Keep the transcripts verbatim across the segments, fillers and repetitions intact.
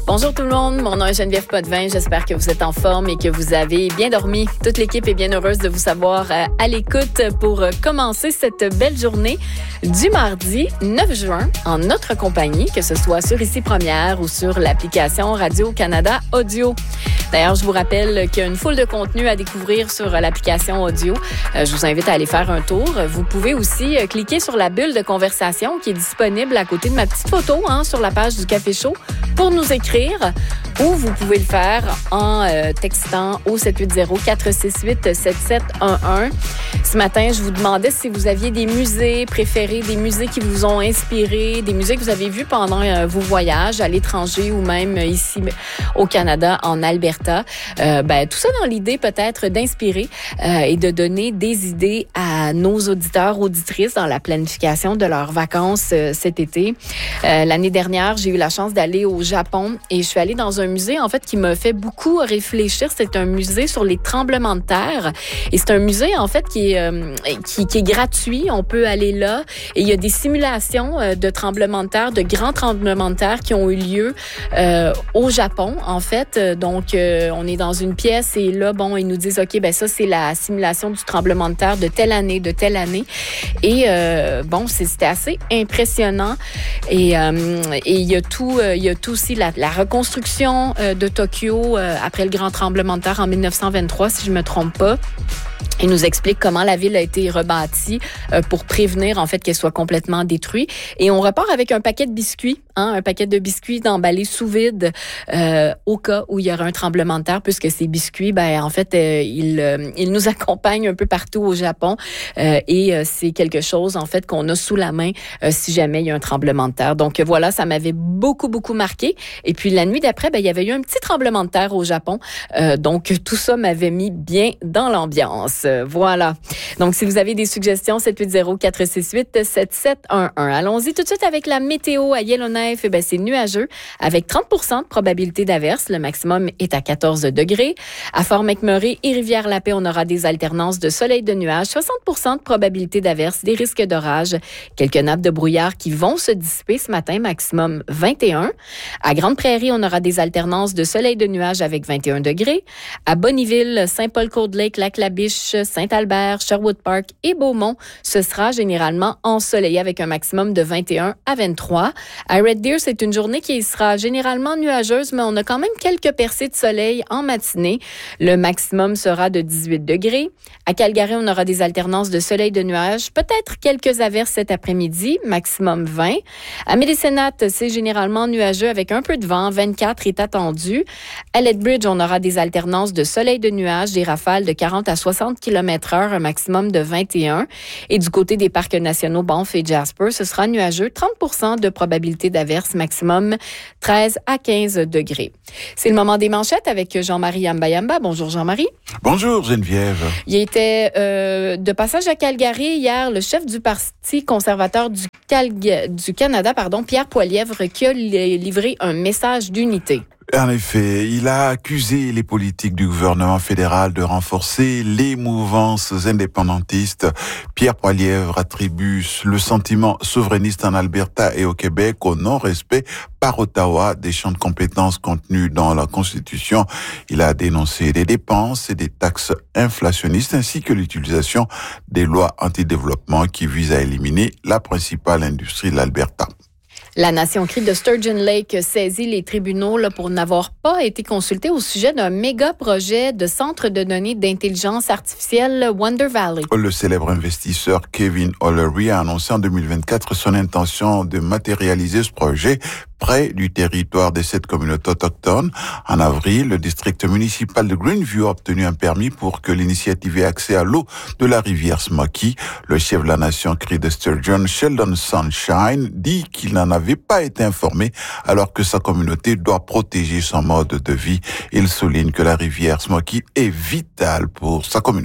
Bonjour tout le monde, mon nom est Geneviève Potvin. J'espère que vous êtes en forme et que vous avez bien dormi. Toute l'équipe est bien heureuse de vous savoir à l'écoute pour commencer cette belle journée du mardi neuf juin en notre compagnie, que ce soit sur Ici Première ou sur l'application Radio-Canada Audio. D'ailleurs, je vous rappelle qu'il y a une foule de contenu à découvrir sur l'application audio. Je vous invite à aller faire un tour. Vous pouvez aussi cliquer sur la bulle de conversation qui est disponible à côté de ma petite photo hein, sur la page du Café Chaud pour nous écrire, ou vous pouvez le faire en euh, textant au sept huit zéro, quatre six huit, sept sept un un. Ce matin, je vous demandais si vous aviez des musées préférés, des musées qui vous ont inspiré, des musées que vous avez vus pendant euh, vos voyages à l'étranger ou même ici au Canada, en Alberta. Euh, ben, tout ça dans l'idée peut-être d'inspirer euh, et de donner des idées à nos auditeurs, auditrices dans la planification de leurs vacances euh, cet été. Euh, l'année dernière, j'ai eu la chance d'aller au Japon et je suis allée dans un musée en fait qui m'a fait beaucoup réfléchir. C'est un musée sur les tremblements de terre et c'est un musée en fait qui est euh, qui, qui est gratuit. On peut aller là et il y a des simulations euh, de tremblements de terre, de grands tremblements de terre qui ont eu lieu euh, au Japon en fait. Donc euh, on est dans une pièce et là bon ils nous disent ok ben ça c'est la simulation du tremblement de terre de telle année, de telle année et euh, bon c'était assez impressionnant et euh, et il y a tout euh, il y a tout aussi la, la reconstruction euh, de Tokyo euh, après le grand tremblement de terre en dix-neuf cent vingt-trois, si je me trompe pas. Il nous explique comment la ville a été rebâtie euh, pour prévenir en fait qu'elle soit complètement détruite. Et on repart avec un paquet de biscuits, hein, un paquet de biscuits emballés sous vide euh, au cas où il y aura un tremblement de terre, puisque ces biscuits, ben en fait, euh, ils, euh, ils nous accompagnent un peu partout au Japon euh, et euh, c'est quelque chose en fait qu'on a sous la main euh, si jamais il y a un tremblement de terre. Donc voilà, ça m'avait beaucoup beaucoup marqué. Et puis la nuit d'après, ben il y avait eu un petit tremblement de terre au Japon. Euh, donc tout ça m'avait mis bien dans l'ambiance. Voilà. Donc, si vous avez des suggestions, sept huit zéro, quatre six huit, sept sept un un. Allons-y tout de suite avec la météo à Yellowknife. Eh bien, c'est nuageux avec trente pour cent de probabilité d'averse. Le maximum est à quatorze degrés. À Fort-McMurray et Rivière-la-Paix, on aura des alternances de soleil et de nuages. soixante pour cent de probabilité d'averse, des risques d'orage. Quelques nappes de brouillard qui vont se dissiper ce matin, maximum vingt et un. À Grande-Prairie, on aura des alternances de soleil et de nuages avec vingt et un degrés. À Bonnyville, Saint-Paul-Cold-Lake, Lac-la-Biche, Saint-Albert, Sherwood Park et Beaumont, ce sera généralement ensoleillé avec un maximum de vingt et un à vingt-trois. À Red Deer, c'est une journée qui sera généralement nuageuse, mais on a quand même quelques percées de soleil en matinée. Le maximum sera de dix-huit degrés. À Calgary, on aura des alternances de soleil et de nuages, peut-être quelques averses cet après-midi, maximum vingt. À Medicine Hat, c'est généralement nuageux avec un peu de vent, vingt-quatre est attendu. À Lethbridge, on aura des alternances de soleil et de nuages, des rafales de quarante à soixante kilomètres heure, un maximum de vingt et un. Et du côté des parcs nationaux Banff et Jasper, ce sera nuageux, trente pour cent de probabilité d'averse, maximum treize à quinze degrés. C'est le moment des manchettes avec Jean-Marie Yamba-Yamba. Bonjour Jean-Marie. Bonjour Geneviève. Il était euh, de passage à Calgary hier, le chef du Parti conservateur du, Calga- du Canada, pardon, Pierre Poilievre, qui a livré un message d'unité. En effet, il a accusé les politiques du gouvernement fédéral de renforcer les mouvances indépendantistes. Pierre Poilievre attribue le sentiment souverainiste en Alberta et au Québec au non-respect par Ottawa des champs de compétences contenus dans la Constitution. Il a dénoncé des dépenses et des taxes inflationnistes ainsi que l'utilisation des lois anti-développement qui visent à éliminer la principale industrie de l'Alberta. La Nation crie de Sturgeon Lake saisit les tribunaux là, pour n'avoir pas été consultés au sujet d'un méga projet de centre de données d'intelligence artificielle Wonder Valley. Le célèbre investisseur Kevin O'Leary a annoncé en deux mille vingt-quatre son intention de matérialiser ce projet près du territoire des sept communautés autochtones. En avril, le district municipal de Greenview a obtenu un permis pour que l'initiative ait accès à l'eau de la rivière Smoky. Le chef de la Nation crie de Sturgeon, Sheldon Sunshine, dit qu'il n'en avait pas été informé alors que sa communauté doit protéger son mode de vie. Il souligne que la rivière Smoky est vitale pour sa communauté.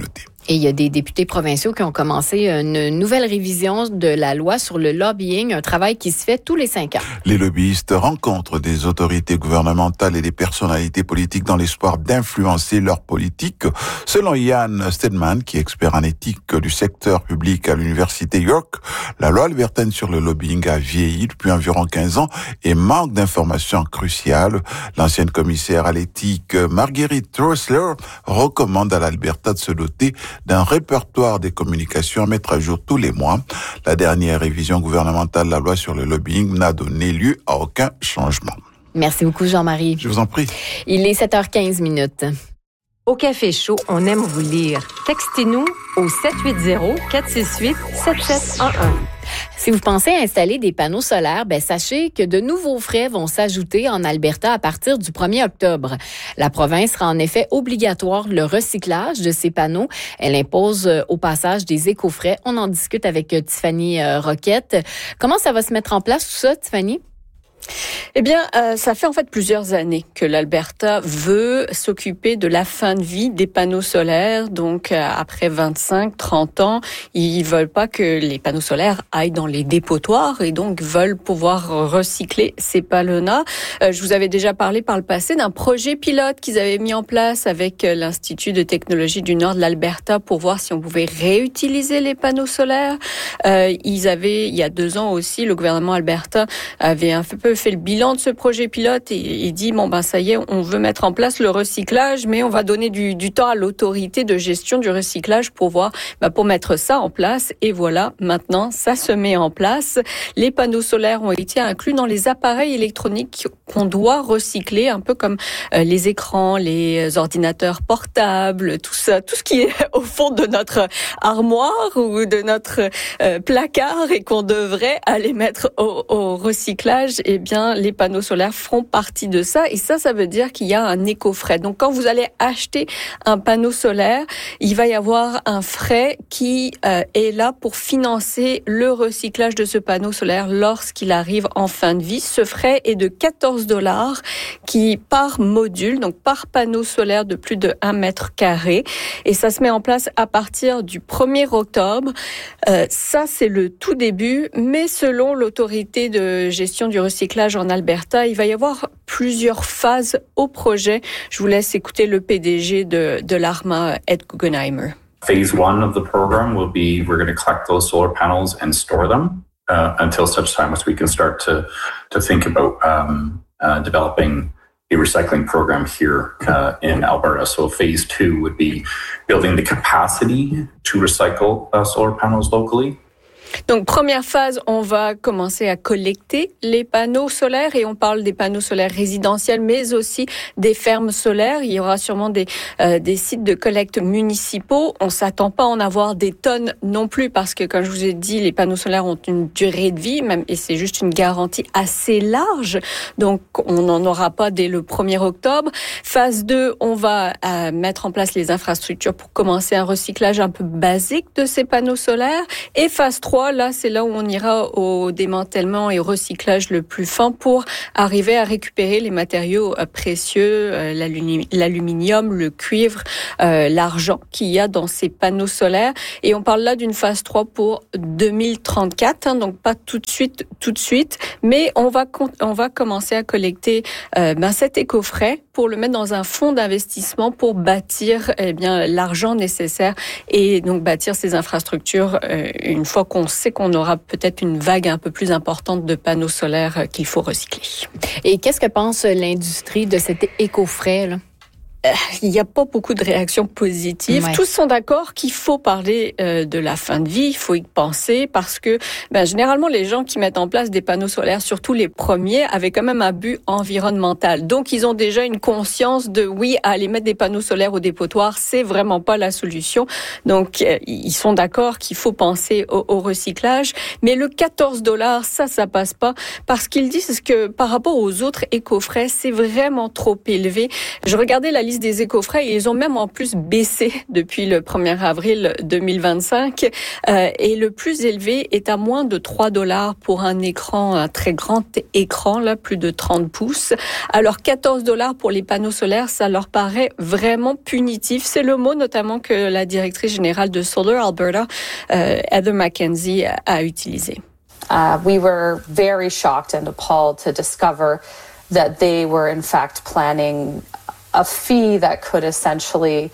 Et il y a des députés provinciaux qui ont commencé une nouvelle révision de la loi sur le lobbying, un travail qui se fait tous les cinq ans. Les lobbyistes rencontrent des autorités gouvernementales et des personnalités politiques dans l'espoir d'influencer leur politique. Selon Ian Stedman, qui est expert en éthique du secteur public à l'université York, la loi albertaine sur le lobbying a vieilli depuis environ quinze ans et manque d'informations cruciales. L'ancienne commissaire à l'éthique, Marguerite Trossler, recommande à l'Alberta de se doter d'un répertoire des communications à mettre à jour tous les mois. La dernière révision gouvernementale de la loi sur le lobbying n'a donné lieu à aucun changement. Merci beaucoup, Jean-Marie. Je vous en prie. Il est sept heures quinze minutes. Au Café Chaud, on aime vous lire. Textez-nous au sept huit zéro, quatre six huit, sept sept un un. Si vous pensez installer des panneaux solaires, ben sachez que de nouveaux frais vont s'ajouter en Alberta à partir du premier octobre. La province rend en effet obligatoire le recyclage de ces panneaux. Elle impose au passage des éco-frais. On en discute avec Tiffany Roquette. Comment ça va se mettre en place tout ça, Tiffany? Eh bien, euh, ça fait en fait plusieurs années que l'Alberta veut s'occuper de la fin de vie des panneaux solaires. Donc, euh, après vingt-cinq, trente ans, ils veulent pas que les panneaux solaires aillent dans les dépotoirs et donc veulent pouvoir recycler ces panneaux-là. Euh, je vous avais déjà parlé par le passé d'un projet pilote qu'ils avaient mis en place avec l'Institut de technologie du Nord de l'Alberta pour voir si on pouvait réutiliser les panneaux solaires. Euh, ils avaient, il y a deux ans aussi, le gouvernement Alberta avait un peu fait le bilan de ce projet pilote et, et dit bon ben ça y est, on veut mettre en place le recyclage, mais on va donner du, du temps à l'autorité de gestion du recyclage pour voir, ben, pour mettre ça en place. Et voilà, maintenant ça se met en place. Les panneaux solaires ont été inclus dans les appareils électroniques qu'on doit recycler, un peu comme euh, les écrans, les ordinateurs portables, tout ça, tout ce qui est au fond de notre armoire ou de notre euh, placard et qu'on devrait aller mettre au, au recyclage. Et bien, les panneaux solaires feront partie de ça. Et ça, ça veut dire qu'il y a un éco-frais. Donc, quand vous allez acheter un panneau solaire, il va y avoir un frais qui euh, est là pour financer le recyclage de ce panneau solaire lorsqu'il arrive en fin de vie. Ce frais est de quatorze dollars qui par module, donc par panneau solaire de plus de un mètre carré. Et ça se met en place à partir du premier octobre. Euh, ça, c'est le tout début. Mais selon l'autorité de gestion du recyclage en Alberta, il va y avoir plusieurs phases au projet. Je vous laisse écouter le P D G de, de l'A R M A, Ed Guggenheimer. Phase one of the program will be we're going to collect those solar panels and store them uh, until such time as we can start to to think about um, uh, developing a recycling program here uh, in Alberta. So phase two would be building the capacity to recycle uh, solar panels locally. Donc, première phase, on va commencer à collecter les panneaux solaires et on parle des panneaux solaires résidentiels, mais aussi des fermes solaires. Il y aura sûrement des, euh, des sites de collecte municipaux. On s'attend pas à en avoir des tonnes non plus parce que, comme je vous ai dit, les panneaux solaires ont une durée de vie même, et c'est juste une garantie assez large. Donc, on n'en aura pas dès le premier octobre. Phase deux, on va euh, mettre en place les infrastructures pour commencer un recyclage un peu basique de ces panneaux solaires. Et phase trois, là, c'est là où on ira au démantèlement et au recyclage le plus fin pour arriver à récupérer les matériaux précieux, l'aluminium, le cuivre, euh, l'argent qu'il y a dans ces panneaux solaires. Et on parle là d'une phase trois pour deux mille trente-quatre, hein, donc pas tout de suite, tout de suite, mais on va on va commencer à collecter euh, ben cet éco-frais pour le mettre dans un fonds d'investissement pour bâtir eh bien l'argent nécessaire et donc bâtir ces infrastructures euh, une fois qu'on sait qu'on aura peut-être une vague un peu plus importante de panneaux solaires qu'il faut recycler. Et qu'est-ce que pense l'industrie de cet éco-frais, là? Il n'y a pas beaucoup de réactions positives. Ouais. Tous sont d'accord qu'il faut parler euh, de la fin de vie, il faut y penser parce que ben, généralement les gens qui mettent en place des panneaux solaires, surtout les premiers, avaient quand même un but environnemental. Donc ils ont déjà une conscience de oui, aller mettre des panneaux solaires au dépotoir, c'est vraiment pas la solution. Donc euh, ils sont d'accord qu'il faut penser au, au recyclage. Mais le quatorze dollars, ça, ça passe pas parce qu'ils disent que par rapport aux autres éco-frais, c'est vraiment trop élevé. Je regardais la liste indice des éco-frais, ils ont même en plus baissé depuis le premier avril deux mille vingt-cinq. Euh, et le plus élevé est à moins de trois dollars pour un écran, un très grand écran, là, plus de trente pouces. Alors quatorze dollars pour les panneaux solaires, ça leur paraît vraiment punitif. C'est le mot notamment que la directrice générale de Solar Alberta, euh, Heather McKenzie, a utilisé. Uh, we were very shocked and appalled to discover that they were in fact planning a fee that could essentially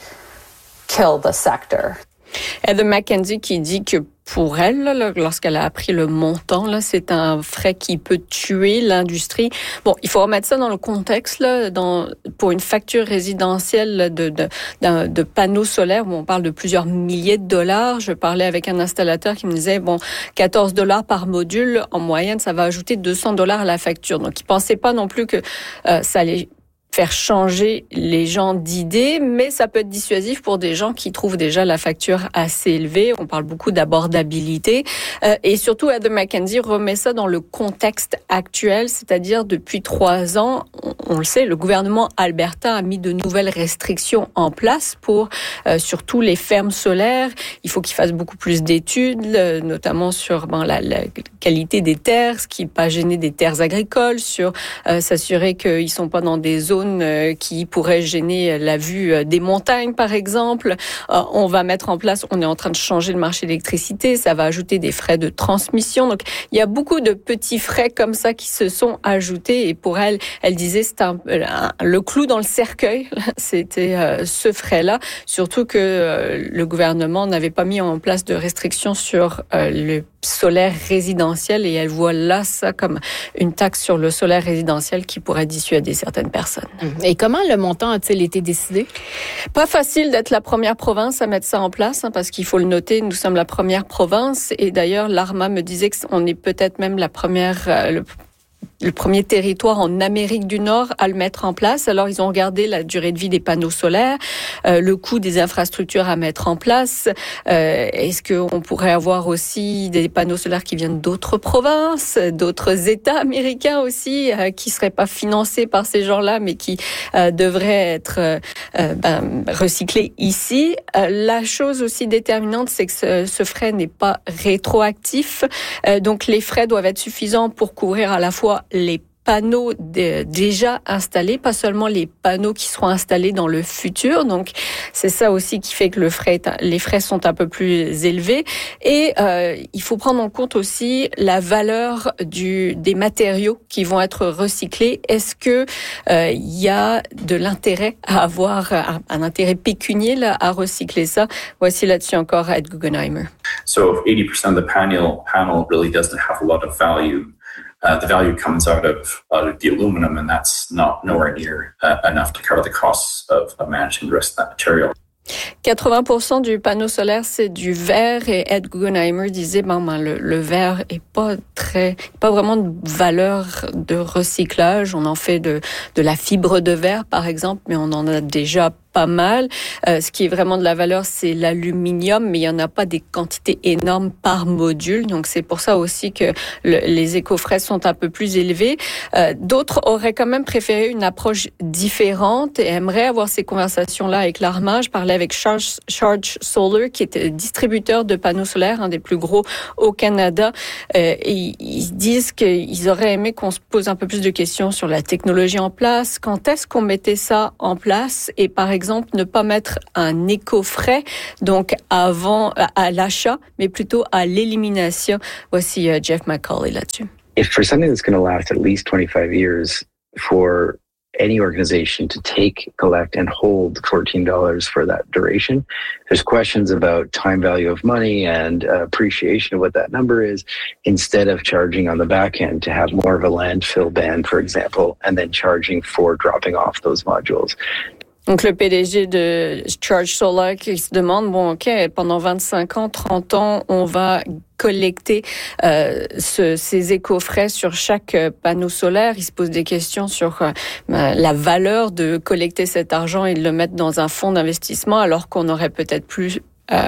kill the sector. Heather McKenzie qui dit que pour elle, là, lorsqu'elle a appris le montant, là, c'est un frais qui peut tuer l'industrie. Bon, il faut remettre ça dans le contexte, là, dans, pour une facture résidentielle de, de, de, de panneaux solaires où on parle de plusieurs milliers de dollars. Je parlais avec un installateur qui me disait, bon, quatorze dollars par module, en moyenne, ça va ajouter deux cents dollars à la facture. Donc, il pensait pas non plus que euh, ça allait faire changer les gens d'idées, mais ça peut être dissuasif pour des gens qui trouvent déjà la facture assez élevée. On parle beaucoup d'abordabilité. Euh, et surtout, Heather McKenzie remet ça dans le contexte actuel, c'est-à-dire depuis trois ans, on, on le sait, le gouvernement Alberta a mis de nouvelles restrictions en place pour euh, surtout les fermes solaires. Il faut qu'ils fassent beaucoup plus d'études, euh, notamment sur ben, la, la qualité des terres, ce qui n'est pas gêner des terres agricoles, sur euh, s'assurer qu'ils ne sont pas dans des zones qui pourrait gêner la vue des montagnes, par exemple. Euh, on va mettre en place, on est en train de changer le marché de l'électricité, ça va ajouter des frais de transmission. Donc, il y a beaucoup de petits frais comme ça qui se sont ajoutés. Et pour elle, elle disait, c'est un, un, le clou dans le cercueil, c'était euh, ce frais-là. Surtout que euh, le gouvernement n'avait pas mis en place de restrictions sur euh, le solaire résidentiel et elle voit là ça comme une taxe sur le solaire résidentiel qui pourrait dissuader certaines personnes. Et comment le montant a-t-il été décidé? Pas facile d'être la première province à mettre ça en place, hein, parce qu'il faut le noter, nous sommes la première province et d'ailleurs l'Arma me disait qu'on est peut-être même la première... Euh, le le premier territoire en Amérique du Nord à le mettre en place. Alors, ils ont regardé la durée de vie des panneaux solaires, euh, le coût des infrastructures à mettre en place. Euh, est-ce qu'on pourrait avoir aussi des panneaux solaires qui viennent d'autres provinces, d'autres États américains aussi, euh, qui seraient pas financés par ces gens-là, mais qui euh, devraient être euh, ben, recyclés ici. Euh, la chose aussi déterminante, c'est que ce, ce frais n'est pas rétroactif. Euh, donc, les frais doivent être suffisants pour couvrir à la fois les panneaux de, déjà installés, pas seulement les panneaux qui seront installés dans le futur. Donc, c'est ça aussi qui fait que le frais, les frais sont un peu plus élevés. Et euh, il faut prendre en compte aussi la valeur du, des matériaux qui vont être recyclés. Est-ce que euh, il y a de l'intérêt à avoir un, un intérêt pécunier là, à recycler ça? Voici là-dessus encore Ed Guggenheimer. So if eighty percent of the panel panel really doesn't have a lot of value, Uh, the value comes out of, out of the aluminum, and that's not nowhere near uh, enough to cover the costs of, of managing the rest of that material. quatre-vingts pour cent du panneau solaire, c'est du verre et Ed Guggenheimer disait, ben, ben, le, le verre est pas très, pas vraiment de valeur de recyclage. On en fait de, de la fibre de verre, par exemple, mais on en a déjà pas mal. Euh, ce qui est vraiment de la valeur, c'est l'aluminium, mais il y en a pas des quantités énormes par module. Donc, c'est pour ça aussi que le, les éco-frais sont un peu plus élevés. Euh, d'autres auraient quand même préféré une approche différente et aimeraient avoir ces conversations-là avec l'Arma. Je parlais avec Charge, Charge Solar, qui est distributeur de panneaux solaires, un des plus gros au Canada. Euh, et ils disent qu'ils auraient aimé qu'on se pose un peu plus de questions sur la technologie en place. Quand est-ce qu'on mettait ça en place? Et par exemple, exemple, ne pas mettre un éco-frais, donc avant, à l'achat, mais plutôt à l'élimination. Voici uh, Jeff McCauley là-dessus. If for something that's going to last at least twenty-five years, for any organization to take, collect, and hold fourteen dollars for that duration, there's questions about time value of money and uh, appreciation of what that number is, instead of charging on the back end to have more of a landfill ban, for example, and then charging for dropping off those modules. Donc, le P D G de Charge Solar qui se demande, bon, OK, pendant vingt-cinq ans, trente ans, on va collecter euh, ce, ces éco-frais sur chaque euh, panneau solaire. Il se pose des questions sur euh, la valeur de collecter cet argent et de le mettre dans un fonds d'investissement alors qu'on aurait peut-être plus... Euh,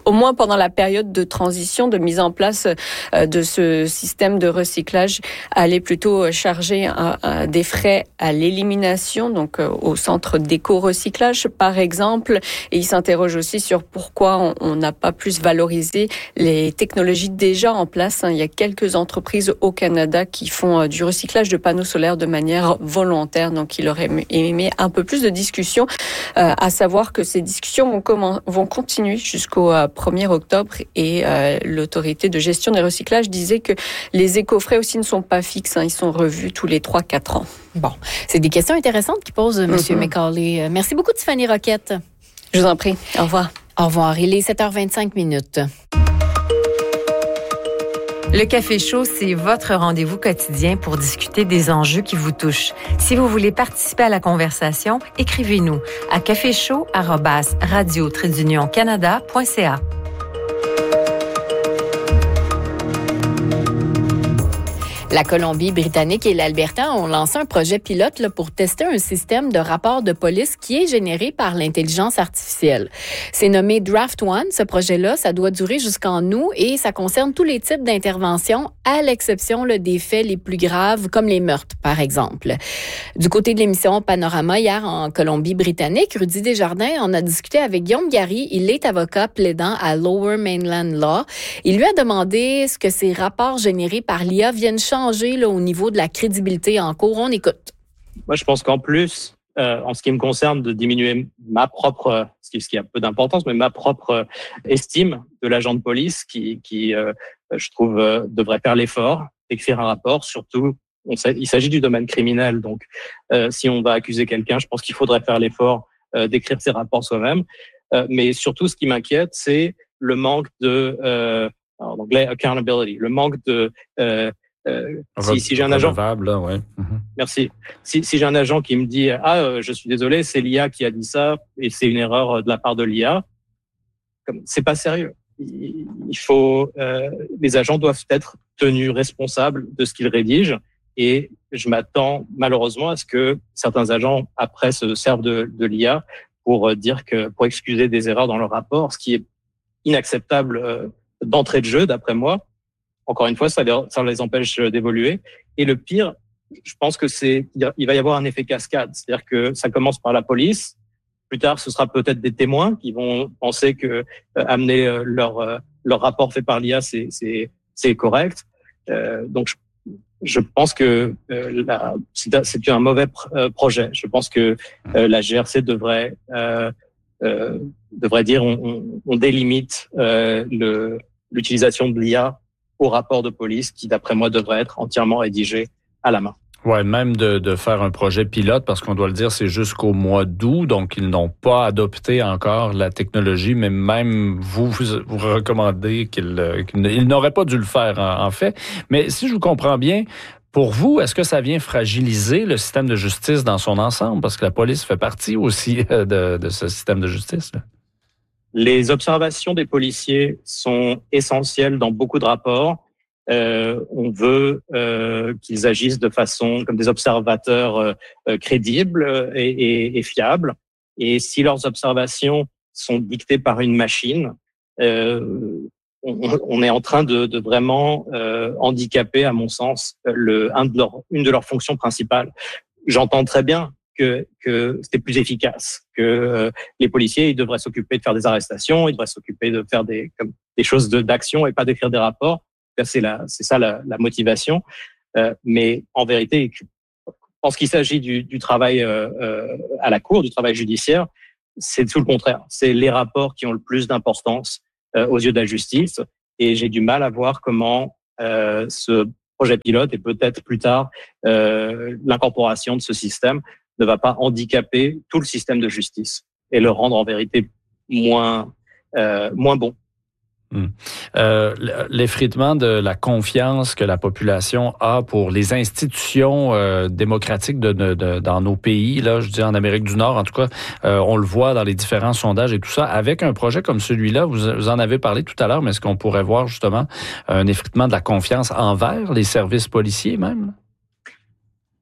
au moins pendant la période de transition, de mise en place euh, de ce système de recyclage, aller plutôt charger un, un, des frais à l'élimination, donc euh, au centre d'éco-recyclage par exemple. Et il s'interroge aussi sur pourquoi on n'a pas plus valorisé les technologies déjà en place. Il y a quelques entreprises au Canada qui font euh, du recyclage de panneaux solaires de manière volontaire, donc il aurait aimé un peu plus de discussions, euh, à savoir que ces discussions vont, comment, vont continuer jusqu'au euh, premier octobre et euh, l'autorité de gestion des recyclages disait que les éco-frais aussi ne sont pas fixes, hein, ils sont revus tous les trois à quatre ans. Bon, c'est des questions intéressantes qu'il pose M. Mm-hmm. McCauley. Merci beaucoup Tiffany Roquette. Je vous en prie, au revoir. Au revoir, il est sept heures vingt-cinq minutes. Le Café Chaud, c'est votre rendez-vous quotidien pour discuter des enjeux qui vous touchent. Si vous voulez participer à la conversation, écrivez-nous à caféchaud arobase radio trait d'union canada point c a. La Colombie-Britannique et l'Alberta ont lancé un projet pilote là, pour tester un système de rapport de police qui est généré par l'intelligence artificielle. C'est nommé Draft One. Ce projet-là, ça doit durer jusqu'en août et ça concerne tous les types d'interventions, à l'exception là, des faits les plus graves, comme les meurtres, par exemple. Du côté de l'émission Panorama, hier en Colombie-Britannique, Rudy Desjardins en a discuté avec Guillaume Gary. Il est avocat plaidant à Lower Mainland Law. Il lui a demandé ce que ces rapports générés par l'I A viennent changer Là, au niveau de la crédibilité en cours. On écoute. Moi, je pense qu'en plus, euh, en ce qui me concerne, de diminuer ma propre, ce qui, ce qui a peu d'importance, mais ma propre estime de l'agent de police qui, qui euh, je trouve, euh, devrait faire l'effort d'écrire un rapport. Surtout, on sait, il s'agit du domaine criminel. Donc, euh, si on va accuser quelqu'un, je pense qu'il faudrait faire l'effort euh, d'écrire ses rapports soi-même. Euh, mais surtout, ce qui m'inquiète, c'est le manque de, euh, en anglais, accountability, le manque de euh, Euh, si, si j'ai un agent, là, ouais. mm-hmm. Merci. Si, si j'ai un agent qui me dit ah euh, je suis désolé, c'est l'I A qui a dit ça et c'est une erreur de la part de l'I A, comme c'est pas sérieux. Il, il faut euh, les agents doivent être tenus responsables de ce qu'ils rédigent et je m'attends malheureusement à ce que certains agents après se servent de, de l'I A pour dire que pour excuser des erreurs dans leur rapport, ce qui est inacceptable euh, d'entrée de jeu d'après moi. Encore une fois, ça les, ça les empêche d'évoluer. Et le pire, je pense que c'est, il va y avoir un effet cascade. C'est-à-dire que ça commence par la police. Plus tard, ce sera peut-être des témoins qui vont penser que euh, amener euh, leur euh, leur rapport fait par l'I A, c'est c'est c'est correct. Euh, donc, je, je pense que euh, la, c'est, c'est un mauvais pr- euh, projet. Je pense que euh, la G R C devrait euh, euh, devrait dire on, on, on délimite euh, le l'utilisation de l'I A au rapport de police qui, d'après moi, devrait être entièrement rédigé à la main. Ouais, même de, de faire un projet pilote, parce qu'on doit le dire, c'est jusqu'au mois d'août, donc ils n'ont pas adopté encore la technologie, mais même vous, vous, vous recommandez qu'ils, qu'ils ils n'auraient pas dû le faire, en, en fait. Mais si je vous comprends bien, pour vous, est-ce que ça vient fragiliser le système de justice dans son ensemble? Parce que la police fait partie aussi de, de ce système de justice, là. Les observations des policiers sont essentielles dans beaucoup de rapports. Euh, on veut euh, qu'ils agissent de façon comme des observateurs euh, crédibles et, et, et fiables. Et si leurs observations sont dictées par une machine, euh, on, on est en train de, de vraiment euh, handicaper, à mon sens, le, un de leur, une de leurs fonctions principales. J'entends très bien que, que c'était plus efficace, que euh, les policiers ils devraient s'occuper de faire des arrestations, ils devraient s'occuper de faire des, comme, des choses de, d'action et pas d'écrire des rapports. C'est, la, c'est ça la, la motivation. Euh, mais en vérité, je pense qu'il s'agit du, du travail euh, euh, à la cour, du travail judiciaire. C'est tout le contraire. C'est les rapports qui ont le plus d'importance euh, aux yeux de la justice. Et j'ai du mal à voir comment euh, ce projet pilote et peut-être plus tard euh, l'incorporation de ce système ne va pas handicaper tout le système de justice et le rendre en vérité moins euh, moins bon. Hum. Euh, l'effritement de la confiance que la population a pour les institutions euh, démocratiques de, de, de, dans nos pays, là, je dis en Amérique du Nord, en tout cas, euh, on le voit dans les différents sondages et tout ça. Avec un projet comme celui-là, vous, vous en avez parlé tout à l'heure, mais est-ce qu'on pourrait voir justement un effritement de la confiance envers les services policiers même?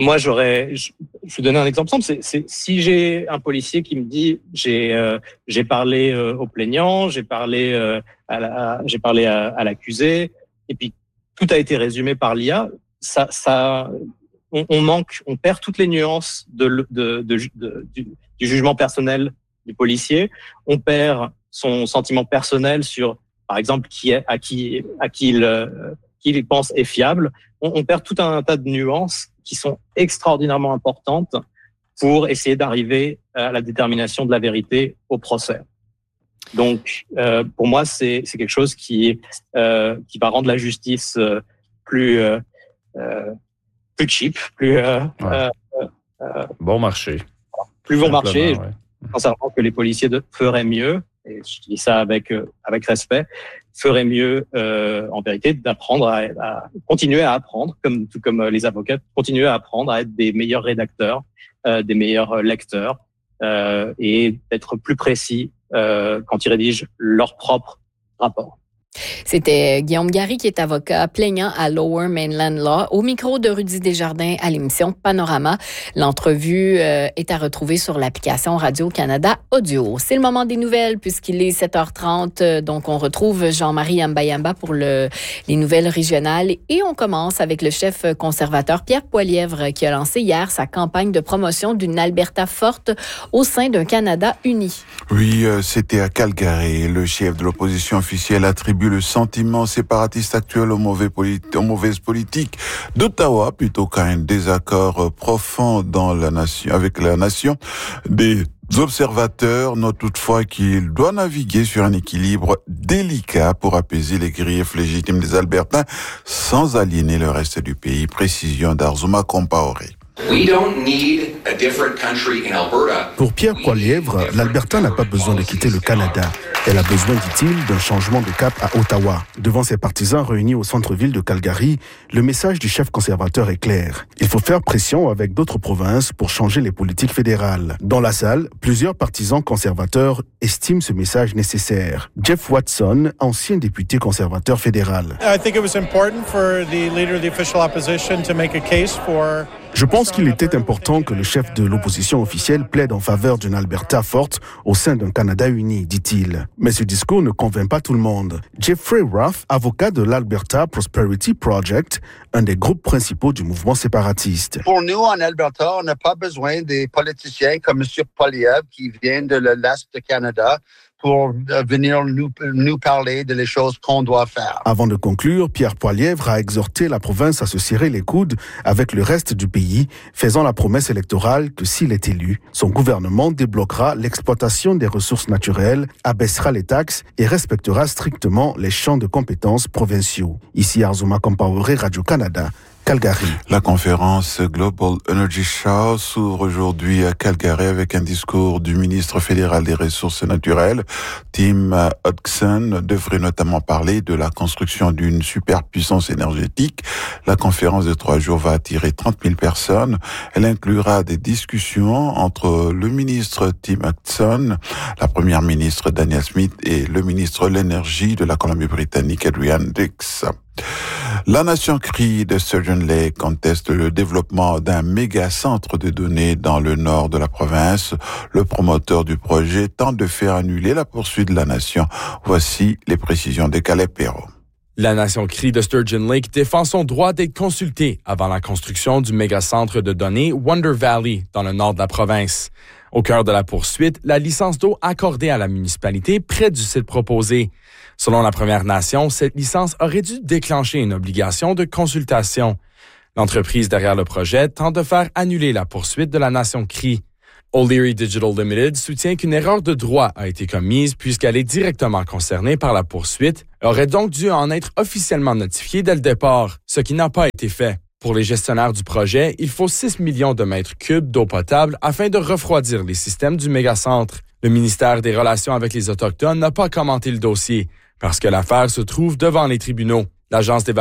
moi, j'aurais, je, je vais donner un exemple simple. C'est, c'est si j'ai un policier qui me dit, j'ai, euh, j'ai parlé euh, au plaignant, j'ai parlé, euh, à la, j'ai parlé à, à l'accusé, et puis tout a été résumé par l'I A. Ça, ça, on, on manque, on perd toutes les nuances de, de, de, de du, du jugement personnel du policier. On perd son sentiment personnel sur, par exemple, qui est, à qui, à qui il, euh, qui il pense est fiable. On, on perd tout un tas de nuances qui sont extraordinairement importantes pour essayer d'arriver à la détermination de la vérité au procès. Donc, euh, pour moi, c'est, c'est quelque chose qui, euh, qui va rendre la justice euh, plus, euh, euh, plus cheap, plus euh, ouais. euh, euh, bon marché, plus bon marché. Ouais. Je pense sincèrement que les policiers de, feraient mieux, et je dis ça avec euh, avec respect, feraient mieux euh, en vérité d'apprendre à, à continuer à apprendre, comme tout comme les avocats, continuer à apprendre à être des meilleurs rédacteurs, euh, des meilleurs lecteurs euh, et d'être plus précis euh, quand ils rédigent leur propre rapport. C'était Guillaume Gary, qui est avocat plaignant à Lower Mainland Law, au micro de Rudy Desjardins à l'émission Panorama. L'entrevue euh, est à retrouver sur l'application Radio-Canada Audio. C'est le moment des nouvelles puisqu'il est sept heures trente. Donc, on retrouve Jean-Marie Ambayamba pour le, les nouvelles régionales. Et on commence avec le chef conservateur Pierre Poilievre qui a lancé hier sa campagne de promotion d'une Alberta forte au sein d'un Canada uni. Oui, euh, c'était à Calgary. Le chef de l'opposition officielle attribue le sentiment séparatiste actuel aux, mauvais politi- aux mauvaises politiques d'Ottawa plutôt qu'à un désaccord profond dans la nation, avec la nation. Des observateurs notent toutefois qu'il doit naviguer sur un équilibre délicat pour apaiser les griefs légitimes des Albertains sans aliéner le reste du pays. Précision d'Arzuma Compaoré. Pour Pierre Poilievre, l'Alberta n'a pas besoin de quitter le Canada. Elle a besoin, dit-il, d'un changement de cap à Ottawa. Devant ses partisans réunis au centre-ville de Calgary, le message du chef conservateur est clair. Il faut faire pression avec d'autres provinces pour changer les politiques fédérales. Dans la salle, plusieurs partisans conservateurs estiment ce message nécessaire. Jeff Watson, ancien député conservateur fédéral. I think it was important for the leader of the official opposition to make a case for Je pense qu'il était important que le chef de l'opposition officielle plaide en faveur d'une Alberta forte au sein d'un Canada uni, dit-il. Mais ce discours ne convainc pas tout le monde. Jeffrey Ruff, avocat de l'Alberta Prosperity Project, un des groupes principaux du mouvement séparatiste. Pour nous, en Alberta, on n'a pas besoin des politiciens comme M. Poilievre qui vient de l'Est du Canada pour venir nous, nous parler de les choses qu'on doit faire. Avant de conclure, Pierre Poilievre a exhorté la province à se serrer les coudes avec le reste du pays, faisant la promesse électorale que s'il est élu, son gouvernement débloquera l'exploitation des ressources naturelles, abaissera les taxes et respectera strictement les champs de compétences provinciaux. Ici Arzuma Compaoré, Radio-Canada. Calgary. La conférence Global Energy Show s'ouvre aujourd'hui à Calgary avec un discours du ministre fédéral des Ressources naturelles. Tim Hodgson devrait notamment parler de la construction d'une superpuissance énergétique. La conférence de trois jours va attirer trente mille personnes. Elle inclura des discussions entre le ministre Tim Hodgson, la première ministre Danielle Smith et le ministre de l'Énergie de la Colombie-Britannique Adrian Dix. La Nation Cree de Sturgeon Lake conteste le développement d'un méga centre de données dans le nord de la province. Le promoteur du projet tente de faire annuler la poursuite de la nation. Voici les précisions de Caleb Perrault. La Nation Cree de Sturgeon Lake défend son droit d'être consultée avant la construction du méga-centre de données Wonder Valley dans le nord de la province. Au cœur de la poursuite, la licence d'eau accordée à la municipalité près du site proposé. Selon la Première Nation, cette licence aurait dû déclencher une obligation de consultation. L'entreprise derrière le projet tente de faire annuler la poursuite de la Nation Cree. O'Leary Digital Limited soutient qu'une erreur de droit a été commise puisqu'elle est directement concernée par la poursuite et aurait donc dû en être officiellement notifiée dès le départ, ce qui n'a pas été fait. Pour les gestionnaires du projet, il faut six millions de mètres cubes d'eau potable afin de refroidir les systèmes du mégacentre. Le ministère des Relations avec les Autochtones n'a pas commenté le dossier parce que l'affaire se trouve devant les tribunaux. L'Agence d'évaluation